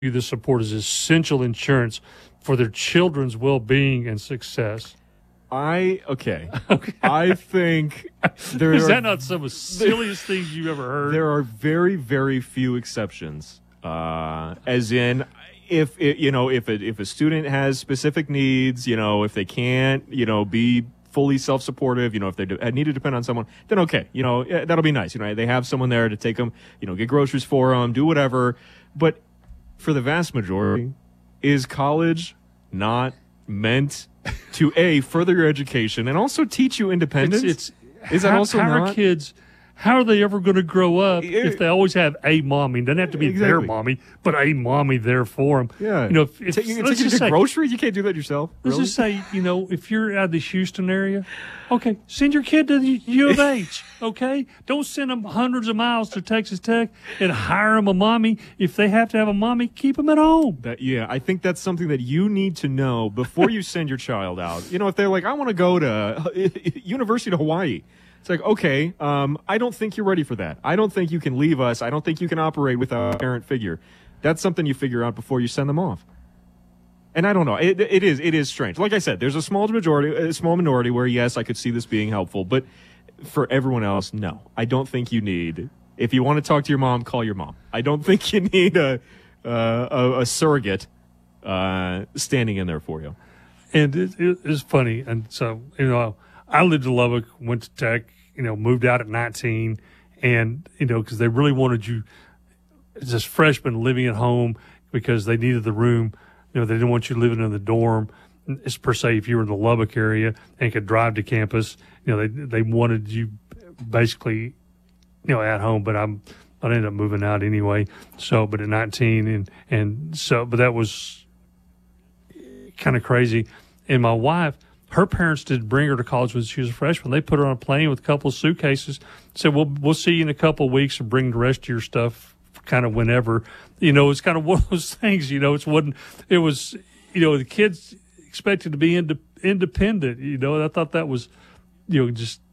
this support is essential insurance for their children's well-being and success. Okay. I think is that not some of the silliest things you've ever heard? There are very, very few exceptions. As in, if a student has specific needs, if they can't, be fully self-supportive, if they need to depend on someone, then okay, that'll be nice. They have someone there to take them, get groceries for them, do whatever. But for the vast majority, is college not meant to further your education and also teach you independence? How are they ever going to grow up if they always have a mommy? It doesn't have to be their mommy, but a mommy there for them. Yeah. If let's just say groceries, you can't do that yourself. Let's just say, if you're out of the Houston area, okay, send your kid to the U of H, okay? Don't send them hundreds of miles to Texas Tech and hire them a mommy. If they have to have a mommy, keep them at home. I think that's something that you need to know before you send your child out. If they're like, I want to go to University of Hawaii. It's like, okay, I don't think you're ready for that. I don't think you can leave us. I don't think you can operate without a parent figure. That's something you figure out before you send them off. And I don't know. It is strange. Like I said, there's a small minority where, yes, I could see this being helpful. But for everyone else, no. I don't think you need. If you want to talk to your mom, call your mom. I don't think you need a surrogate standing in there for you. And it's funny. And so, I lived in Lubbock, went to Tech, moved out at 19, and, because they really wanted you as a freshman living at home because they needed the room. They didn't want you living in the dorm. It's per se, if you were in the Lubbock area and could drive to campus, they wanted you basically, at home, but I ended up moving out anyway. So, but at 19 but that was kind of crazy. And my wife, her parents did bring her to college when she was a freshman. They put her on a plane with a couple of suitcases, said, we'll see you in a couple of weeks and bring the rest of your stuff kind of whenever. It's kind of one of those things, it was, the kids expected to be independent, I thought that was, just,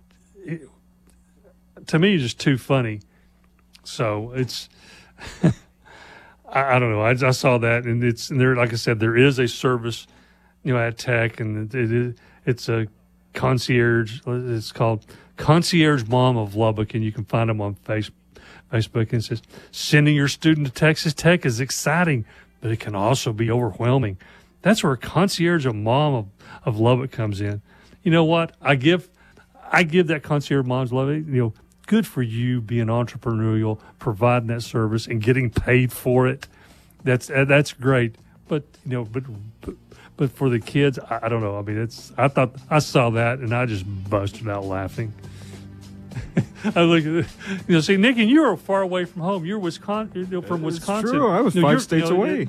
to me, just too funny. So it's, I don't know. I saw that, and there, like I said, there is a service, at Tech, and it's a concierge. It's called Concierge Mom of Lubbock, and you can find them on Facebook. And it says, sending your student to Texas Tech is exciting, but it can also be overwhelming. That's where Concierge Mom of Lubbock comes in. You know what? I give that Concierge Mom's Lubbock, good for you being entrepreneurial, providing that service and getting paid for it. That's great. But but for the kids, I don't know. I mean, I thought I saw that and I just busted out laughing. I look at see, Nick, and you're far away from home. You're Wisconsin, from Wisconsin. It's true. I was 5 states away.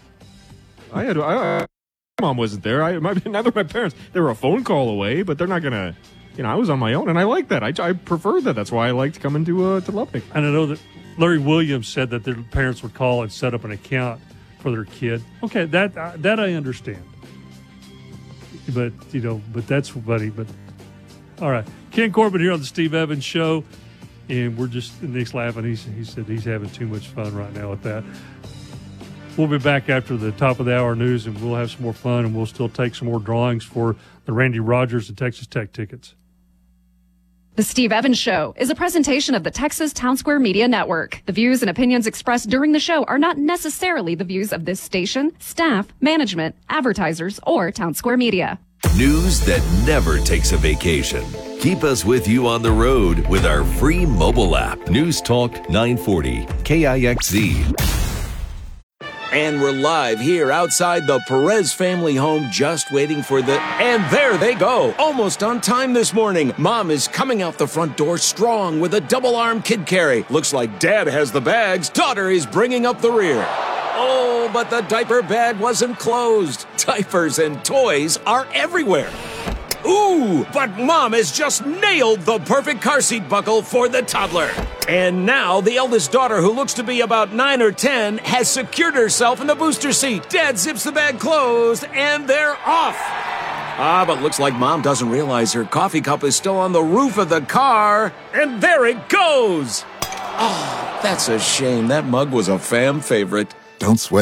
My mom wasn't there. Neither my parents. They were a phone call away, but they're not gonna. I was on my own, and I like that. I prefer that. That's why I liked coming to Lubbock. And I know that Larry Williams said that their parents would call and set up an account for their kid. Okay, that I understand. But but that's funny. But all right, Ken Corbin here on the Steve Evans Show, and we're just Nick's laughing. He said he's having too much fun right now with that. We'll be back after the top of the hour news, and we'll have some more fun, and we'll still take some more drawings for the Randy Rogers and Texas Tech tickets. The Steve Evans Show is a presentation of the Texas Town Square Media Network. The views and opinions expressed during the show are not necessarily the views of this station, staff, management, advertisers, or Town Square Media. News that never takes a vacation. Keep us with you on the road with our free mobile app. News Talk 940 KIXZ. And we're live here outside the Perez family home, just waiting for and there they go, almost on time this morning. Mom is coming out the front door strong with a double-arm kid carry. Looks like Dad has the bags. Daughter is bringing up the rear. Oh, but the diaper bag wasn't closed. Diapers and toys are everywhere. Ooh, but Mom has just nailed the perfect car seat buckle for the toddler. And now the eldest daughter, who looks to be about 9 or 10, has secured herself in the booster seat. Dad zips the bag closed, and they're off. But looks like Mom doesn't realize her coffee cup is still on the roof of the car. And there it goes. That's a shame. That mug was a fam favorite. Don't sweat.